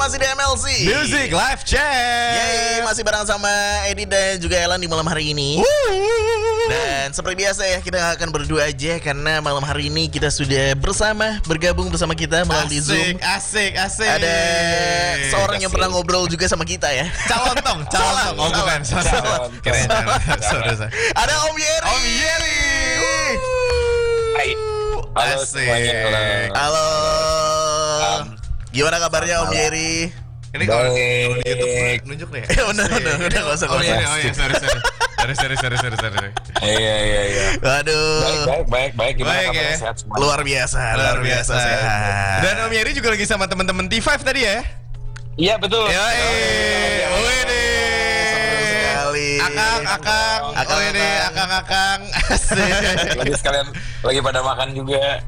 masih di MLC Music Live Chat. Yeay, masih bareng sama Edi dan juga Elan di malam hari ini. Dan seperti biasa ya, kita akan berdua aja karena malam hari ini kita sudah bergabung bersama kita melalui Zoom. Asik. Ada seorang yang pernah ngobrol juga sama kita ya. Calon tong. Oh bukan. Keren. Ada Om Yeri. Om Yeri. Hai. Halo semuanya. Halo. Gimana kabarnya Om Yeri? Ini kalau di YouTube nunjuk nih. Bener, gak usah. Oh iya, sorry. Iya. Waduh. Baik. Gimana Baik, kabarnya? ya. Sehat semua? Luar biasa sehat. Dan Om Yeri juga lagi sama teman-teman T5 tadi ya? Iya betul. Akang. Asik. Lagi sekalian lagi pada makan juga.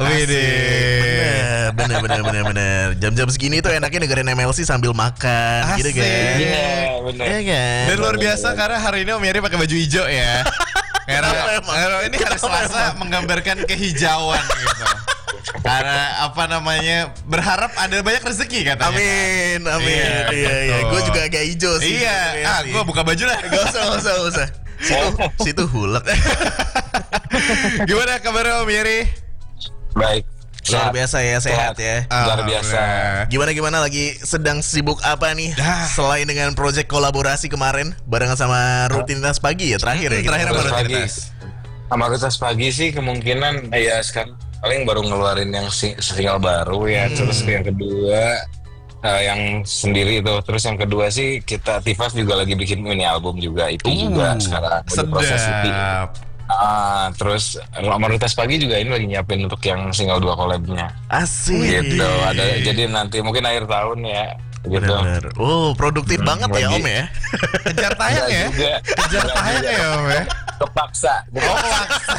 Bener. Jam-jam segini tuh enaknya dengerin MLC sambil makan. Asik. Gitu kan. Iya benar. Iya kan. Dan luar biasa karena hari ini Om Yeri pakai baju hijau ya. Karena ini hari Selasa menggambarkan kehijauan gitu. Karena berharap ada banyak rezeki katanya. Amin. Iya. Gue juga agak hijau sih. Iya. Gue buka baju lah. Gak usah. Situ hulek. Gimana kabarnya Om Yeri? Baik. Luar biasa ya, sehat ya. Luar biasa. Gimana lagi sedang sibuk apa nih? Selain dengan proyek kolaborasi kemarin barengan sama rutinitas pagi ya terakhir ya. Terakhir apa Rutinitas rutinitas? Sama rutinitas pagi sih kemungkinan ya sekarang paling baru ngeluarin yang single baru ya. Terus yang kedua yang sendiri itu. Terus yang kedua sih kita T5 juga lagi bikin mini album juga itu juga sekarang udah proses itu. Terus Amaritas Pagi juga ini lagi nyiapin untuk yang single 2 collab-nya. Asik. Gitu. Jadi nanti mungkin akhir tahun ya. Gitu. Bener. Oh, produktif banget ya Om ya. Kejar tayang ya? Kejar tayang ya Om ya? Kepaksa. Paksa.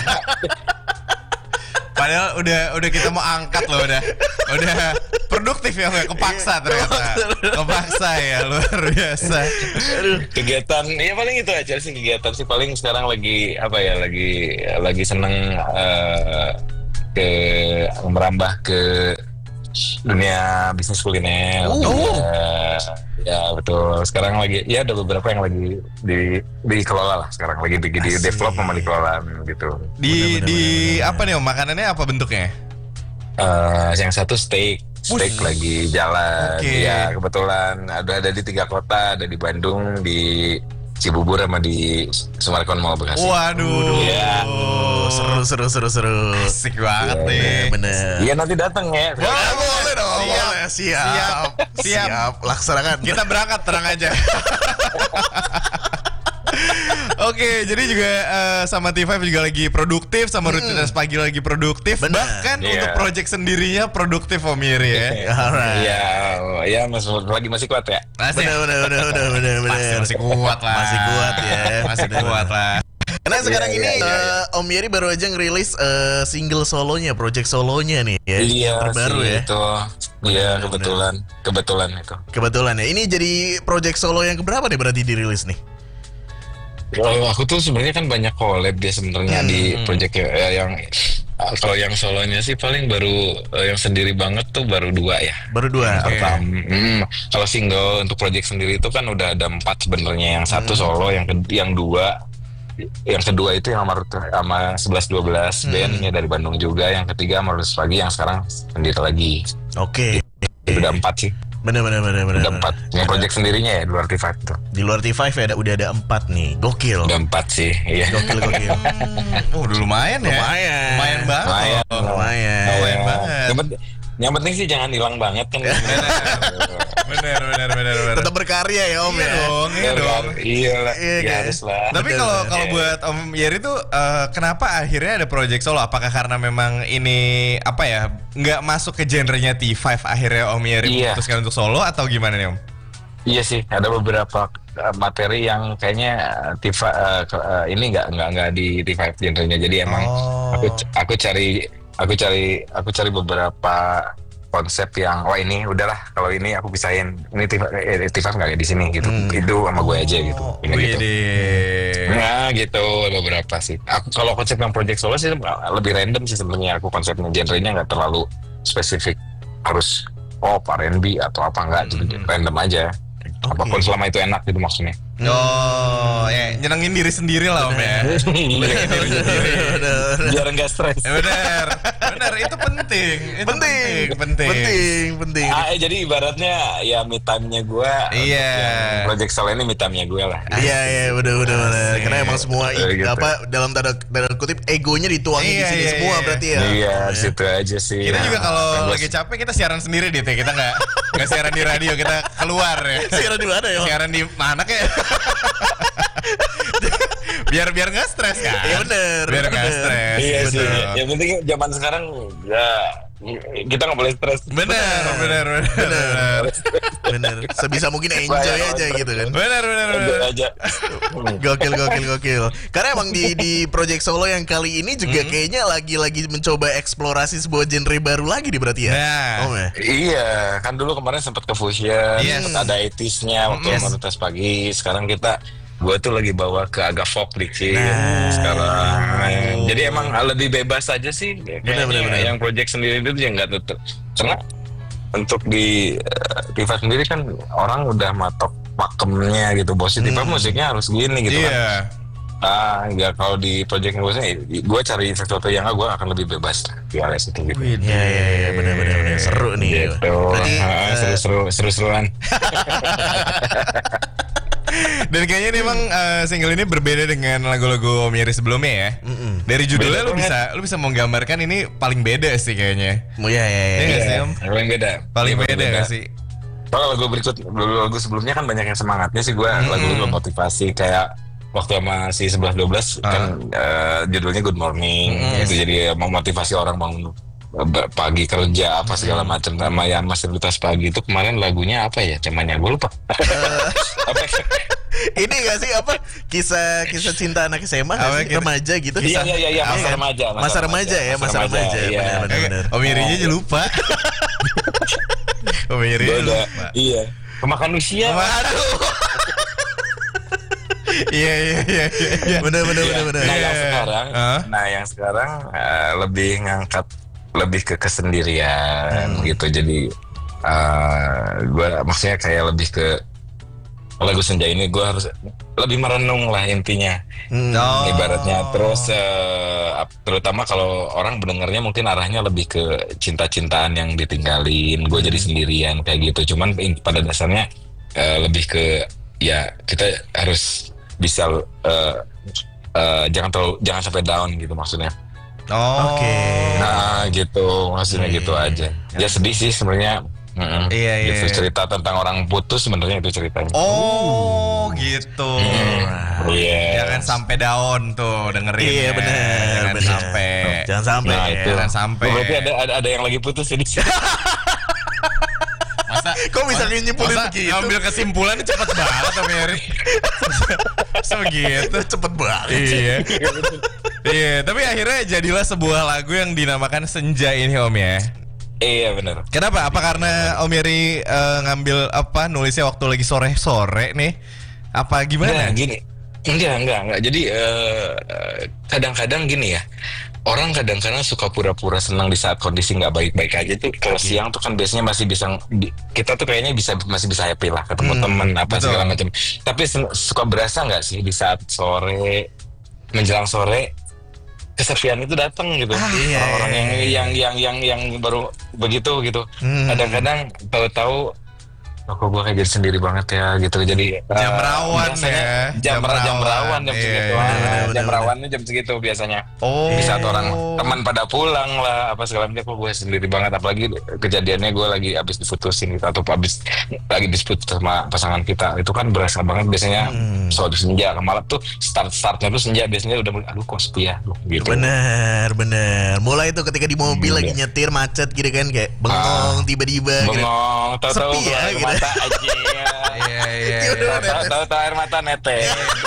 Padahal udah kita mau angkat loh udah produktif ya kepaksa ternyata. Kepaksa ya luar biasa. Kegiatan ya paling itu aja sih kegiatan sih paling sekarang lagi lagi seneng merambah ke dunia bisnis kuliner. Ya betul. Sekarang lagi ya ada beberapa yang lagi dikelola lah. Sekarang lagi di develop sama dikelola gitu. Di apa nih Om? Makanannya apa bentuknya? Yang satu steak lagi jalan. Ya kebetulan ada di 3 kota, ada di Bandung, di Cibubur sama di Sumarekon Mall Bekasi. Waduh. Ya. Seru. Asik banget nih. Bener. Iya nanti datang ya. Wah, boleh dong. Siap. Laksanakan. Kita berangkat terang aja. Oke, jadi juga sama T5 juga lagi produktif, sama rutinitas pagi lagi produktif. Bener. Bahkan untuk project sendirinya produktif Om Yeri ya. Alright. Iya masih kuat ya. Bener. Masih kuat lah. Masih kuat lah. Karena sekarang ini Om Yeri baru aja ngerilis single solonya, project solonya nih ya. Iya yang terbaru sih, ya. Itu. Iya kebetulan itu. Kebetulan ya. Ini jadi project solo yang keberapa nih berarti dirilis nih? Kalau aku tuh sebenarnya kan banyak collab dia sebenarnya di project yang kalau yang solonya sih paling baru yang sendiri banget tuh baru 2 ya. Baru 2. Pertama, kalau single untuk project sendiri itu kan udah ada 4 sebenarnya. Yang satu solo, yang kedua itu yang sama 11-12 bandnya dari Bandung juga. Yang ketiga Amaritas Pagi yang sekarang sendiri lagi. Oke. Udah 4 sih. Bener. Udah 4. Yang project sendirinya ya di luar T5 tuh. Di luar T5 ya udah ada 4 nih. Gokil. Udah 4 sih. Iya. Gokil. Udah lumayan ya. Lumayan banget. Lumayan banget. Yang penting sih jangan hilang banget kan. Bener. Tetap berkarya ya Om ya. Iya dong. Iyalah. Iya, Harus lah. Tapi kalau buat Om Yeri tuh kenapa akhirnya ada project solo? Apakah karena memang ini nggak masuk ke genrenya T5 akhirnya Om Yeri memutuskan untuk solo atau gimana nih Om? Iya sih, ada beberapa materi yang kayaknya T5 ini nggak di T5 genrenya. Jadi emang aku cari beberapa konsep yang ini udahlah kalau ini aku pisahin ini T5 nggak kayak di sini gitu. Itu sama gue aja gitu. Nah gitu beberapa sih. Aku kalau konsep yang project solo sih lebih random sih sebenarnya. Aku konsepnya genrenya nggak terlalu spesifik harus pop, R&B atau apa enggak, gitu, random aja. Apapun selama itu enak gitu maksudnya. Oh, ya nyenengin diri sendiri lah Om ya. Nyenengin diri sendiri. Biar enggak stres. Benar itu penting. Penting. Jadi ibaratnya ya me time-nya gue. Iya. Project Soul ini me time-nya gue lah. Iya, benar. Karena emang semua gitu. dalam tanda kutip egonya dituangin di sini semua berarti ya. Iya, situ aja sih. Kita juga kalau lagi capek kita siaran sendiri deh, kita nggak siaran di radio, kita keluar ya. Siaran di mana ya? Siaran di mana kayak? biar nggak stres kan? Iya bener. Biar nggak stres. Iya bener. sih. Yang penting zaman sekarang ya kita nggak boleh stres. Bener. Sebisa mungkin enjoy aja gitu kan. Bener. Enjoy aja. Gokil. Karena emang di Project Solo yang kali ini juga kayaknya lagi mencoba eksplorasi sebuah genre baru lagi nih berarti ya. Nah. Oh ya. Iya, kan dulu kemarin sempat ke Fusion, Yes. sempat ada 80s-nya waktu Komunitas Pagi. Sekarang gue tuh lagi bawa ke agak folk dikit sekarang. Jadi emang lebih bebas aja sih. Bener. Yang project sendiri itu yang nggak tutup. Karena untuk di Tifa sendiri kan orang udah matok pakemnya gitu. Bos Tifa musiknya harus gini gitu kan. Enggak, kalau di project bosnya gue cari sesuatu yang gue akan lebih bebas di area situ gitu. Iya, benar. Seru nih. Gitu. Berarti seru-seruan. Dan kayaknya ini emang single ini berbeda dengan lagu-lagu Om Yeri sebelumnya ya. Dari judulnya lu bisa menggambarkan ini paling beda sih kayaknya. Iya. Sih, Om? Paling beda. Paling beda nggak sih? Kalau lagu sebelumnya kan banyak yang semangatnya sih gue lagu-lagu motivasi kayak waktu sama si 11-12 kan judulnya Good Morning itu jadi memotivasi orang bangun pagi kerja apa segala macam sama yang masih pagi itu kemarin lagunya apa ya temanya gue lupa. Ini gak sih apa kisah cinta anak SMA remaja gitu? Iya masa remaja ya masa remaja. Benar. Om Yerinya aja lupa. Om Yerinya lupa. Iya. Kemakan usia. Aduh. Iya. Benar. Nah yang sekarang lebih ngangkat lebih ke kesendirian gitu. Jadi gue maksudnya kayak lebih ke lagu Senja ini gue harus lebih merenung lah intinya. Ibaratnya terus terutama kalau orang mendengarnya mungkin arahnya lebih ke cinta-cintaan yang ditinggalin, gue jadi sendirian kayak gitu. Cuman pada dasarnya lebih ke ya kita harus bisa jangan sampai down gitu maksudnya. Oke. Nah gitu maksudnya gitu aja. Ya sedih sih sebenarnya. Iya. Gitu, cerita tentang orang putus sebenarnya itu ceritanya. Oh gitu. Iya. Jangan sampai down tuh dengerin. Iya benar. Jangan sampai. Nah, itu. Jangan sampai. Berarti ada yang lagi putus ini. Kok bisa nyimpulin begitu? Ngambil kesimpulannya cepet banget Om Yeri. Segitu cepet banget. Iya, tapi akhirnya jadilah sebuah lagu yang dinamakan Senja ini Om ya. Iya benar. Kenapa? Apa karena Om Yeri ngambil nulisnya waktu lagi sore-sore nih? Apa gimana? Nah, gini. Enggak. Jadi kadang-kadang gini ya. Orang kadang-kadang suka pura-pura senang di saat kondisi nggak baik-baik aja tuh. Kalau siang tuh kan biasanya masih bisa kita tuh kayaknya masih bisa happy lah ketemu temen apa segala macam. Tapi suka berasa nggak sih di saat sore menjelang sore kesepian itu datang gitu. Orang yang baru begitu gitu. Kadang-kadang tahu-tahu kok gue kayak jadi sendiri banget ya gitu. Jadi jam rawan ya. Jam rawan jam segitu. Jam rawannya jam segitu biasanya. Di saat orang teman pada pulang lah apa segala macam, kok gue sendiri banget. Apalagi kejadiannya gue lagi abis diputusin gitu, atau lagi dispute sama pasangan kita. Itu kan berasa banget biasanya soal senja malam tuh startnya tuh senja biasanya udah aduh kok sepi ya gitu. Bener. Mulai tuh ketika di mobil lagi nyetir macet gitu kan kayak bengong tiba-tiba. Bengong tahu-tahu sepi ya gitu. mata aja. Iya. Tahu air mata netes.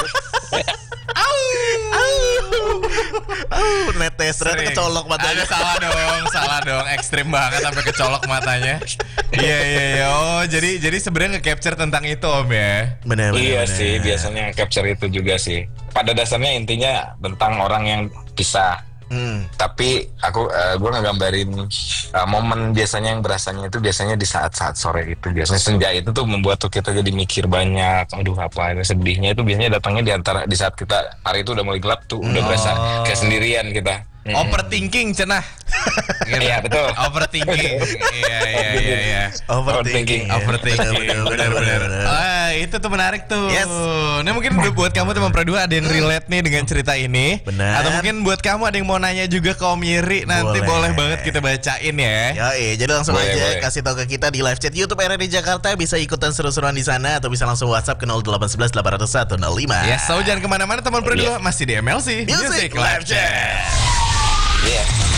Netes ternyata kecolok matanya. Salah dong, ekstrim banget sampai kecolok matanya. Iya. Oh, jadi sebenarnya nge-capture tentang itu Om ya. Benar. Iya sih, biasanya capture itu juga sih. Pada dasarnya intinya tentang orang yang pisah. Tapi gue ngegambarin momen biasanya yang berasanya itu biasanya di saat-saat sore itu. Biasanya senja itu tuh membuat tuh kita jadi mikir banyak. Aduh apa ini sedihnya itu biasanya datangnya di saat kita hari itu udah mulai gelap tuh, udah berasa kayak sendirian kita. Overthinking cenah. Iya betul. Overthinking. Iya. Overthinking. Benar. Itu tuh menarik tuh. Yes. Nah mungkin buat kamu teman Pro 2 ada yang relate nih dengan cerita ini. Benar. Atau mungkin buat kamu ada yang mau nanya juga ke Om Yeri, nanti boleh banget kita bacain ya. Jadi langsung Boleh, aja boleh. kasih tahu ke kita di live chat YouTube RRI Jakarta. Bisa ikutan seru-seruan di sana atau bisa langsung WhatsApp ke 0811 801 05. Ya, so jangan kemana-mana teman Pro 2, masih di MLC Music Live Chat. Iya.